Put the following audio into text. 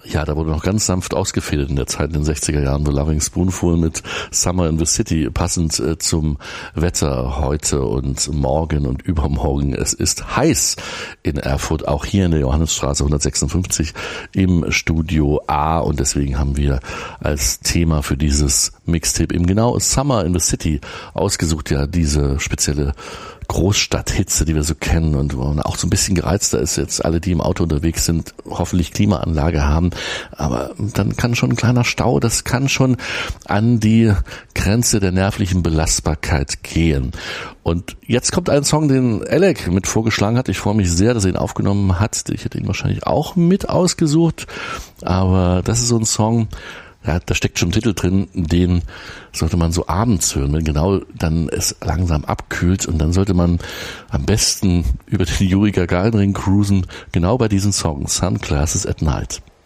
Ja, da wurde noch ganz sanft ausgefädelt in der Zeit in den 60er Jahren, The Loving Spoonful mit Summer in the City, passend zum Wetter heute und morgen und übermorgen. Es ist heiß in Erfurt, auch hier in der Johannesstraße 156 im Studio A, und deswegen haben wir als Thema für dieses Mixtape eben genau Summer in the City ausgesucht, ja, diese spezielle Großstadthitze, die wir so kennen und wo man auch so ein bisschen gereizter ist. Jetzt alle, die im Auto unterwegs sind, hoffentlich Klimaanlage haben, aber dann kann schon ein kleiner Stau, das kann schon an die Grenze der nervlichen Belastbarkeit gehen. Und jetzt kommt ein Song, den Alec mit vorgeschlagen hat. Ich freue mich sehr, dass er ihn aufgenommen hat. Ich hätte ihn wahrscheinlich auch mit ausgesucht, aber das ist so ein Song, ja, da steckt schon ein Titel drin, den sollte man so abends hören, wenn genau dann es langsam abkühlt, und dann sollte man am besten über den Yuri Gagarin Ring cruisen, genau bei diesem Song, Sunglasses at Night.